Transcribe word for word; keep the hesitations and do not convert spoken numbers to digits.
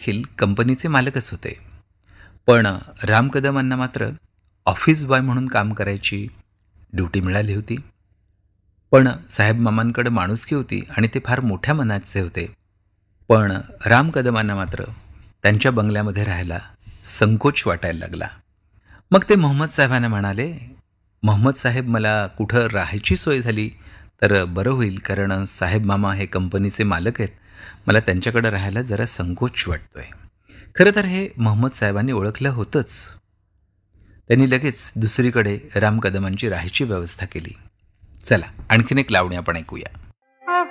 देखील कंपनीचे मालकच होते. पण राम कदमांना मात्र ऑफिस बॉय म्हणून काम करायची ड्युटी मिळाली होती. पण साहेब मामांकडे माणुसकी होती आणि ते फार मोठ्या मनाचे होते. पण राम कदमांना मात्र त्यांच्या बंगल्यामध्ये राहायला संकोच वाटायला लागला. मग ते मोहम्मद साहेबांना म्हणाले, मोहम्मद साहेब, मला कुठं राहायची सोय झाली तर बरं होईल, कारण साहेब मामा हे कंपनीचे मालक आहेत. मला त्यांच्याकडे राहायला जरा संकोच वाटतोय. खरं तर हे मोहम्मद साहेबांनी ओळखलं होतंच. त्यांनी लगेच दुसरीकडे राम कदमांची राहायची व्यवस्था केली. चला आणखीन एक लावणी आपण ऐकूया.